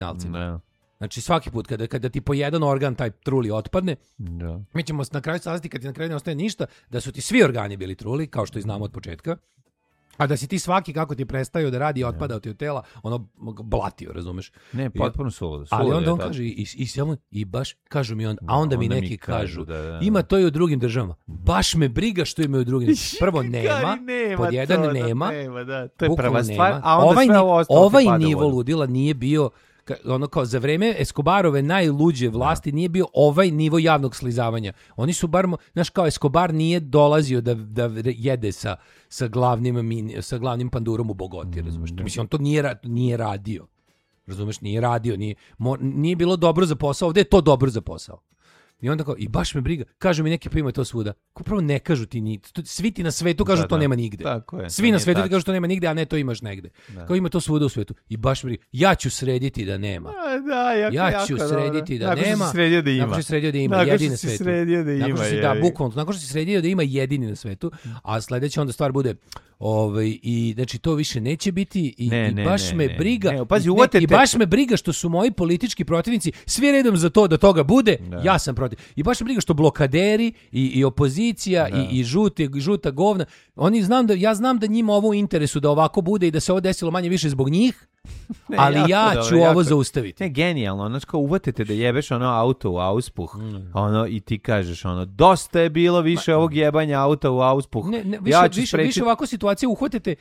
kriminalcima. Znači svaki put kada ti po jedan organ taj truli otpadne, Da. mi ćemo na kraju saznati kad ti na kraju ne ostaje ništa, da su ti svi organi bili truli, kao što i znamo od početka. A da si ti svaki kako ti prestaju da radi i otpadao ti od tela, ono blatio, razumeš? Ne, potpuno suludo. Ali onda on kaže i baš kažu mi a onda mi neki kažu ima to i u drugim državama. Baš me briga što ima u drugim. Prvo nema, pod jedan nema. Da. To je prva stvar, a onda sve ovo ostalo ovaj nivo ludila nije bio ono kao za vreme Escobarove najluđe vlasti nije bio ovaj nivo javnog slizavanja. Oni su bar, znaš, kao Escobar nije dolazio da jede sa glavnim pandurom u Bogoti, razumeš? Mislim, on to nije radio. Razumeš, nije radio, nije bilo dobro za posao, ovdje je to dobro za posao. I onda kao, i baš me briga, kažu mi neki pa ima to svuda. Ko prvo ne kažu ti ni, svi ti na svetu kažu to nema nigde. Svi na svetu ti kažu to nema nigde, a ne to imaš negde. Kao ima to svuda u svetu. I baš me briga, ja ću srediti da nema. Ja ću srediti da nema. Nakon što si sredio da ima jedini na svetu. Nakon što si sredio da ima jedini na svetu, a sledeća onda stvar bude i znači to više neće biti i baš me briga. I baš me briga što su moji politički protivnici svi redom za to da toga bude. Ja sam protiv. I baš me briga što blokaderi i opozicija i žuta govna, ja znam da njima ovo u interesu da ovako bude i da se ovo desilo manje više zbog njih, ali ja ću ovo zaustaviti. Ne, genijalno, znači kao uvatite da jebeš ono auto u auspuh, i ti kažeš dosta je bilo više ovog jebanja auta u auspuh. Više ovako situacije uhvatite,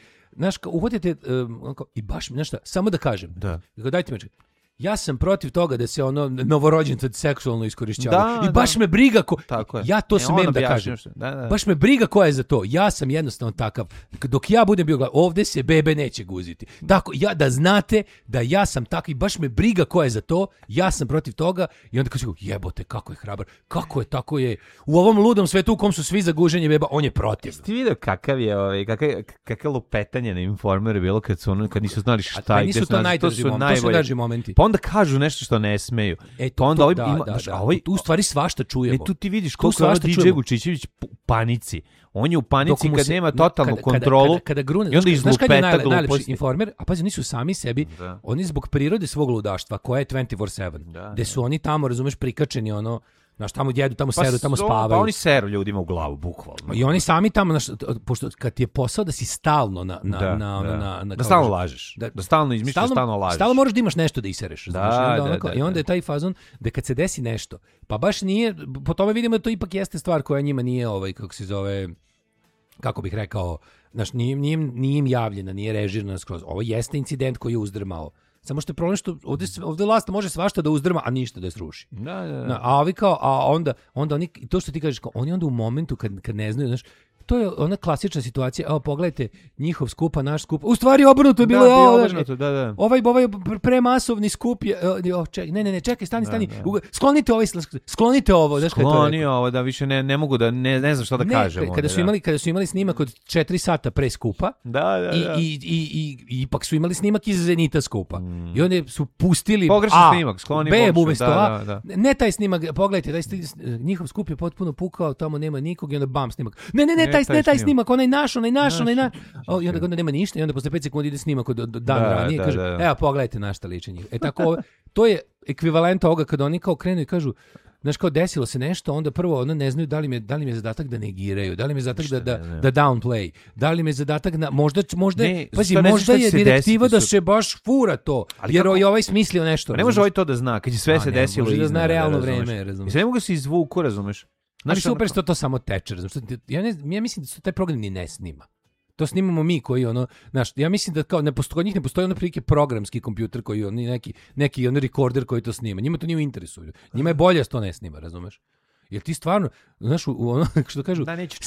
i baš mi, znaš šta, samo da kažem, dajte mi ja sam protiv toga da se novorođenca seksualno iskorišćava. I baš me briga ja to smem da kažem. Baš me briga ko je za to. Ja sam jednostavno takav. Dok ja budem bio ovdje se bebe neće guziti. Tako, da znate da ja sam takav i baš me briga ko je za to. Ja sam protiv toga i onda kažu jebote kako je hrabar. Kako je tako je. U ovom ludom svetu u kom su svi za guženje beba, on je protiv. Ti vidio kakav je kakav lupetanje na Informeru bilo kad nisu znali šta je. Nisu to najdraži momenti. Pa onda kažu nešto što ne smeju. Pa onda tu u stvari svašta čujemo. Tu ti vidiš koliko je DJ Vučićević u panici. On je u panici kad nema totalnu kontrolu i onda izlupeta gluposti. Informer, a pazi, oni su sami sebi, oni zbog prirode svog ludaštva, koja je 24/7, gde su oni tamo, razumeš, prikačeni znaš, tamo jedu, tamo seru, tamo spavaju. Pa oni seru ljudima u glavu, bukvalno. I oni sami tamo, pošto kad ti je posao da si stalno da stalno lažeš. Da stalno izmišljaš, stalno lažeš. Stalno moraš da imaš nešto da isereš. I onda je taj fazon da kad se desi nešto, pa baš nije, po tome vidimo da to ipak jeste stvar koja njima nije, kako se zove, kako bih rekao, znaš, nije im javljena, nije režirana skroz. Ovo jeste incident koji je uzdrmao. Samo što je problem što ovdje vlast može svašta da uzdrma, a ništa da sruši. A ovi onda oni, to što ti kažeš, oni onda u momentu kad ne znaju, znaš, to je ona klasična situacija. Evo pogledajte, njihov skup, naš skup. U stvari obrnuto je bilo. Ovaj premasovni skup je. Čekaj, stani. Sklonite ovo. Skloni ovo, da više ne mogu da ne znam šta da kažem. Kada su imali snimak od 4 sata pre skupa. I ipak su imali snimak iz Zenita skupa. I onda su pustili pogrešan snimak, skloni umesto A. Ne taj snimak, pogledajte, njihov skup je potpuno pukao, tamo nema nikog i onda bam snimak. Ne taj snimak, onaj naš. I onda nema ništa i onda posle 5 sekundi ide snimak od dan ranije. Kaže, evo pogledajte na šta liči njih. Tako, to je ekvivalent ovoga kada oni kao krenu i kažu, znaš, kao desilo se nešto, onda prvo ne znaju da li mi je zadatak da negiraju, da li mi je zadatak da downplay, da li mi je zadatak možda je direktiva da se baš fura to, jer je ovaj smislio nešto. Ne može ovaj to da zna, kad je sve se desilo. Može da zna realno vreme, razumiješ. Ne mogu se izvuku, razumiješ. Ali super što to samo teče, ja mislim da se taj program ni ne snima. To snimamo mi koji ja mislim da kao kod njih ne postoji prilike programski kompjuter koji neki rekorder koji to snima. Njima to nije u interesu. Njima je bolje da to ne snima, razumeš? Jer ti stvarno, znaš, što kažu,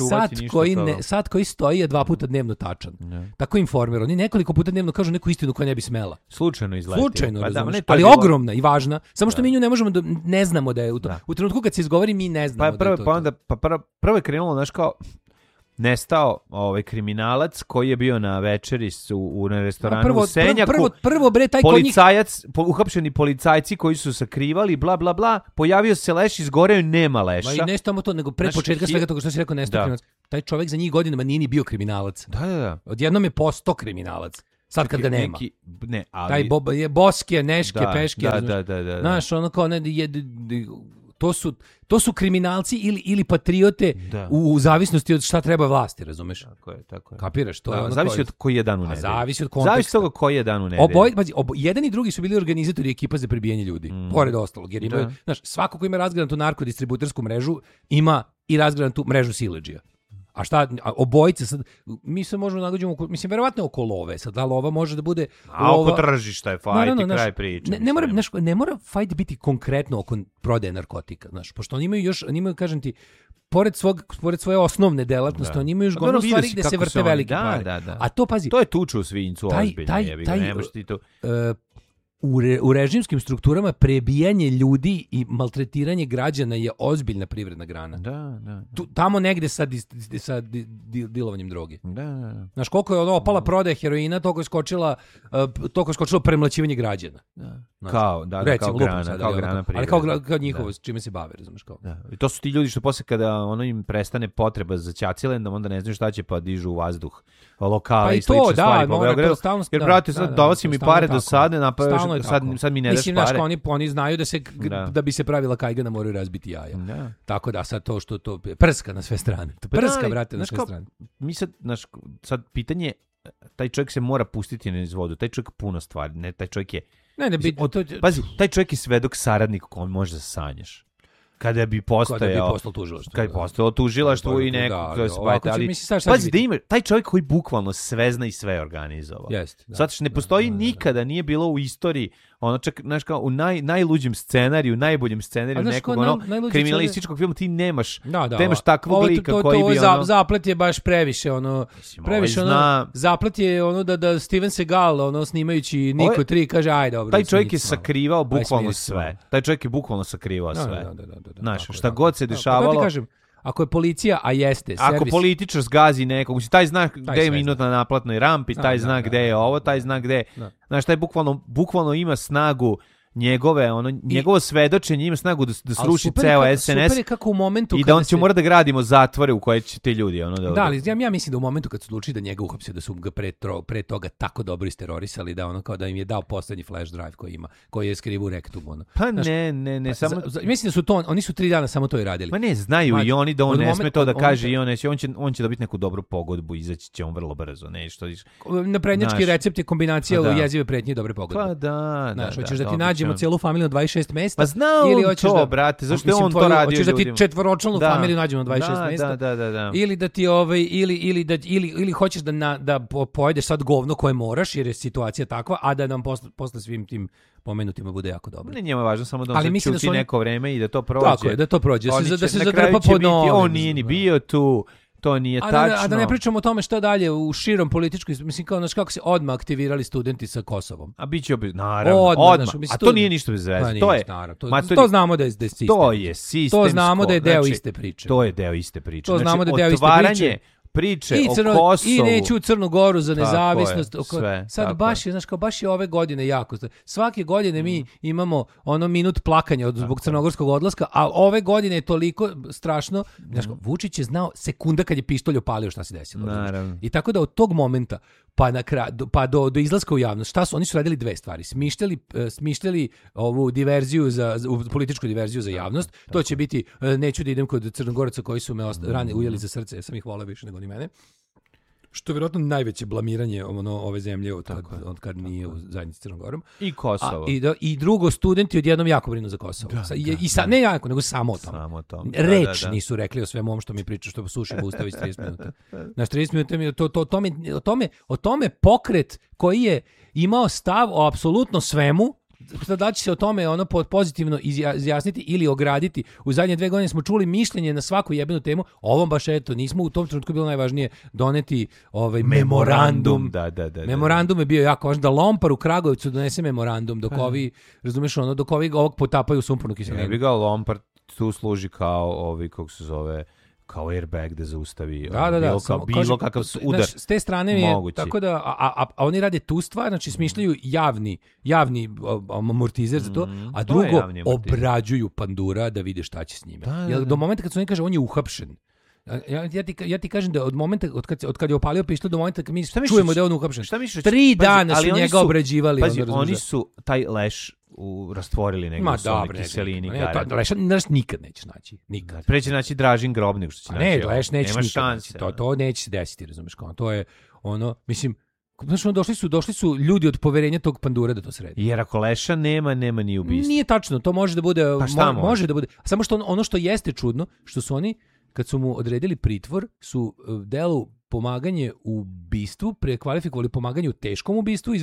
sat koji stoji je 2 puta dnevno tačan. Tako Informer, oni nekoliko puta dnevno kažu neku istinu koja ne bi smela. Slučajno izleti. Razumeš? Ali ogromna i važna. Samo što mi nju ne možemo ne znamo da je u trenutku kad se izgovori mi ne znamo da je to. Prvo je krenulo, znaš, kao nestao kriminalac koji je bio na večeri u restoranu u Senjaku. Prvo bre, taj uhapšeni policajci koji su sakrivali, bla, bla, bla, pojavio se leš, izgoreo i nema leša. I ne samo to, nego pre početka svega toga što si rekao nestao kriminalac. Taj čovjek za njih godinama nije ni bio kriminalac. Da. Odjednom je postao kriminalac. Sad kad ga nema. Ne, ali... Taj je boske, neške, peške. Da. Znaš, ono kao to su kriminalci ili patriote u zavisnosti od šta treba vlasti, razumeš? Tako je. Kapiraš? To je zavisi od koji je dan u nedelji. Zavisi od konteksta. Zavisi od toga koji je dan u nedelji. Jedan i drugi su bili organizatori ekipa za prebijanje ljudi, pored ostalog. Jer imaju, znaš, svako ko ima razgranatu narkodistributersku mrežu, ima i razgranatu mrežu siledžija. A šta, obojice sad, mi se možemo nagađamo, mislim, verovatno oko love, sad da lova može da bude... A oko tržišta je fajt i kraj priče. Ne mora fajt biti konkretno oko prodaje narkotika, znaš, pošto oni imaju, kažem ti, pored svoje osnovne delatnosti, oni imaju još gomilu stvari gde se vrte velike pare. Da. A to, pazi... To je tuča u svinjcu, ozbiljno, nemaš ti to... U režimskim strukturama prebijanje ljudi i maltretiranje građana je ozbiljna privredna grana. Da. Tamo negde sa dilovanjem droge. Da. Znaš, koliko je opala prodaja heroina, toliko je skočilo premlaćivanje građana. Znaš, kao grana privrede. Ali kao njihovo, s čime se bave, razumiješ kao. Da. I to su ti ljudi što posle kada im prestane potreba za ćacilendom, onda ne znaju šta će, pa dižu u vazduh lokale i slične stvari po Beogradu. Jer, brate, sad dovasi mi pare do sada, sad mi ne daš pare. Mislim, oni znaju da bi se pravila kajgana moraju razbiti jaja. Da. Tako da sad to prska na sve strane. Prska, brate, na sve strane. Mi sad pitanje, taj čovjek se mora pustiti na izvodu. Taj čovjek puno stvari. Ne, taj čovjek je... Pazi, taj čovjek je svedok saradnik kojom može da sanjaš. Kada bi postojalo tužilaštvo i neko koje se bavite, ali pazi da ima taj čovjek koji bukvalno sve zna i sve organizovao. Zato što ne postoji nikada, nije bilo u istoriji ono čak, znaš, kao u najluđem scenariju, najboljem scenariju nekog kriminalističkog filma ti nemaš takvog lika koji bi ono... Zaplet je baš previše zaplet je ono da Steven Seagal snimajući Niko 3 kaže aj dobro. Taj čovjek je sakrivao bukvalno sve. Znaš, šta god se dešavalo... kažem, ako je policija, a jeste... Ako političar zgazi nekog, taj zna gde je minut na naplatnoj rampi, taj zna gde je ovo, taj zna gde... Znaš, taj bukvalno ima snagu njegovo svedočenje ima snagu da sruši ceo SNS i da on će mora da gradimo zatvore u koje će ti ljudi da, ali ja mislim da u momentu kad su odlučili da njega uhapse, da su ga pre toga tako dobro isterorisali da kao da im je dao poslednji flash drive koji je skrivao u rektumu. Pa ne, samo... Mislim da su oni su 3 dana samo to i radili. Ma ne, znaju i oni da on ne sme to da kaže i on će dobiti neku dobru pogodbu, izaći će on vrlo brzo, nešto. Naprednjački recept je kombinacija jezive pretnje i dobre pogodbe. Pa da. Hoćeš da ti nađemo celu familiju na 26 mesta. Pa znao on to, brate, zašto je on to radio ljudima? Hoćeš da ti četvoročlanu familiju nađemo na 26 mesta? Da. Ili da ti ili hoćeš da pojedeš sad govno koje moraš jer je situacija takva, a da nam posle svim tim pomenutima bude jako dobro. Ne, njemu je važno samo da on se čuti neko vreme i da to prođe. Tako je, da to prođe, da se zadrpa pod novom. On nije ni bio tu. To nije tačno. A da ne pričamo o tome šta dalje u širom političkoj, mislim kao kako se odmah aktivirali studenti sa Kosovom. A biće naravno odmah. A to nije ništa bez veze. To znamo da je sistem. To je sistemsko. To znamo da je deo iste priče. To je deo iste priče. To znamo da je deo iste priče. O Kosovu. I neću u Crnu Goru za nezavisnost. Sad baš je ove godine jako. Svake godine mi imamo minut plakanja zbog crnogorskog odlaska, a ove godine je toliko strašno. Vučić je znao sekunda kad je pištolj opalio šta se desilo. I tako da od tog momenta pa do izlaska u javnost, oni su radili 2 stvari. Smišljali ovu diverziju političku diverziju za javnost. To će biti neću da idem kod Crnogoraca koji su me rane ujeli za srce, ja sam ih voleo više nego ni mene. Što je vjerojatno najveće blamiranje ove zemlje od kad nije u zajednici s Crnom Gorom. I Kosovo. I drugo, studenti odjednom jako brinu za Kosovo. Ne jako, nego samo o tome. Reč nisu rekli o svemu ovom što mi priča, što sušimo ustavi s 30 minuta. Naš 30 minuta mi o tome pokret koji je imao stav o apsolutno svemu. Da će se o tome pozitivno izjasniti ili ograditi. U zadnje 2 godine smo čuli mišljenje na svaku jebenu temu. Ovom baš nismo u tom trenutku bilo najvažnije doneti memorandum. Da. Memorandum je bio jako važan da Lompar u Kragujevcu donese memorandum dok ovi, razumeš, dok ovi ovog potapaju u sumpornu kiselinu. Ne bi ga Lompar tu služi kao kako se zove, kao airbag da zaustavi bilo kakav udar. S te strane je tako da, a oni rade tu stvar, znači smišljaju javni amortizer za to, a drugo obrađuju pandura da vide šta će s njime. Do momenta kad su oni kaže on je uhapšen. Ja ti kažem da od momenta od kad je opalio pištolj do momenta kad mi čujemo da je on uhapšen. 3 dana su njega obrađivali. Pazi, oni su taj leš rastvorili negdje u solnoj kiselini. Leš nikad nećeš naći. Nikad. Pre će naći Dražin Grobnik, što će naći. Ne, leš nećeš nikad. Šanse, to neće se desiti, razumeš kao. To je ono, mislim, znaš, došli su ljudi od poverenja tog pandura da to sredi. Jer ako leša nema ni ubistva. Nije tačno, to može da bude, može da bude. Samo što ono što jeste čudno, što su oni kad su mu odredili pritvor, su delu pomaganje u ubistvu prekvalifikovali pomaganje u teškom ubistvu,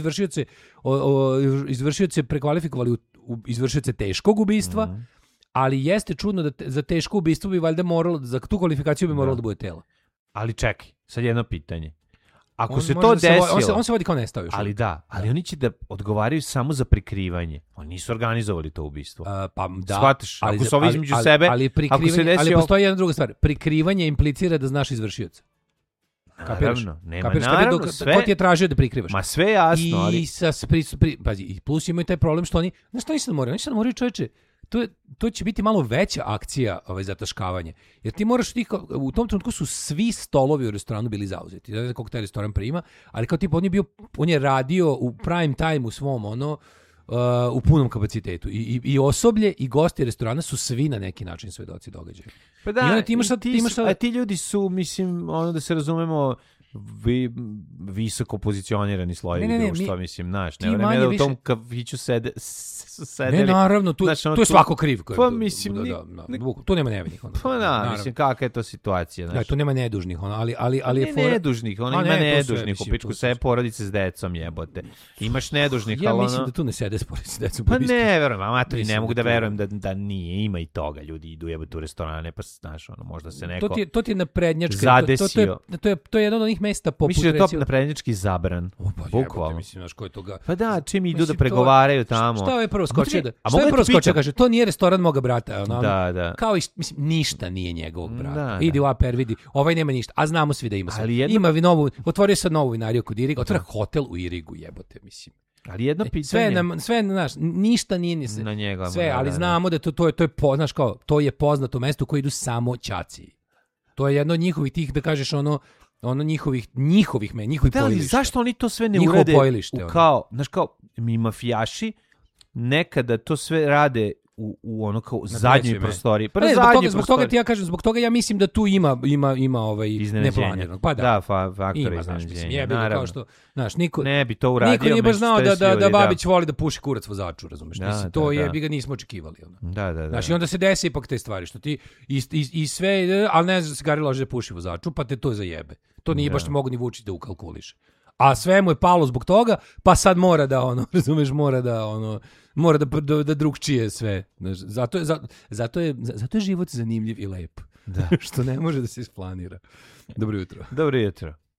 izvršioce prekvalifikovali u izvršioce teškog ubistva, ali jeste čudno da za teško ubistvo bi valjda moralo, za tu kvalifikaciju bi moralo da bude telo. Ali čekaj, sad jedno pitanje. Ako se to desilo... On se vodi kao nestao još. Ali oni će da odgovaraju samo za prikrivanje. Oni nisu organizovali to ubistvo. Pa da. Shvatiš, ako se ovi između sebe... Ali postoji jedna druga stvar. Prikrivanje implicira da znaš izvršioca. Naravno, naravno, sve... Ko ti je tražio da prikrivaš? Ma sve jasno, ali... Pazi, plus imaju taj problem što oni... Znaš što oni sad moraju, čoveče? To će biti malo veća akcija zataškavanje. Jer ti moraš, u tom trenutku su svi stolovi u restoranu bili zauzeti. Ne znam koliko taj restoran prima, ali kao tipa on je radio u prime time u svom u punom kapacitetu. I osoblje i gosti restorana su svi na neki način svedoci događaja. Pa da, a ti ljudi su, mislim, da se razumemo, visoko pozicionirani slojevi društva, mislim, znaš, ne vreme da u tom kafiću sedeli. Ne, naravno, tu je svako kriv. Pa mislim, tu nema nevinih. Pa da, mislim, kakva je to situacija, znaš. Tu nema nedužnih, ali je fora... Nedužnih, ima nedužnih, u pičku sve porodice s decom jebote. Imaš nedužnih, ali ja mislim da tu ne sede s porodice s decom. Pa ne, verujem, amatori, ne mogu da verujem da nije, ima i toga, ljudi idu jebote u restorane, pa znaš, možda se neko to ti je naprednjački, zadesio. To je jedno od onih mesta poput, mislim da je to naprednjački zabran, bukvalno. Mislim, znaš, ko je toga. Pa da, čim idu da pregovaraju tamo. Šta je prvo skočio? Kaže, to nije restoran moga brata. Da. Kao i, mislim, ništa nije njegovog brata. Idi u APR, vidi, ovaj nema ništa, a znamo svi da ima sve. Ima otvorio sad novu vinariju kod Iriga, otvara hotel u Irigu, jebote, mislim. Ali jedno pitanje. Sve, znaš, ništa nije ni se. Na njega. Sve, ali znamo da to je poznato mesto koje idu samo ćaci. To je jedno od njihovih tih, da kažeš, njihovih pojilišta. Zašto oni to sve ne urade kao, znaš, kao mi mafijaši nekada to sve rade u ono kao zadnjoj prostoriji. Pa zbog toga ti ja kažem, zbog toga ja mislim da tu ima neplaniranog. Pa da, faktor iznenađenja. Kao što, znaš, niko ne bi to uradio. Niko nije baš znao da Babić voli da puši kurac vozaču, razumeš? To je bi ga nismo očekivali. Da. Znaš, i onda se desi ipak te stvari što ti i sve, ali ne znaš da se Gari loži da puši vozaču, pa te to zajebe. To nije baš mogu ni Vučić da ukalkuliše. A sve mu je palo zbog toga, pa sad mora da razumeš, mora da drugčije sve. Zato je život zanimljiv i lep. Da. Što ne može da se isplanira. Dobro jutro. Dobro jutro.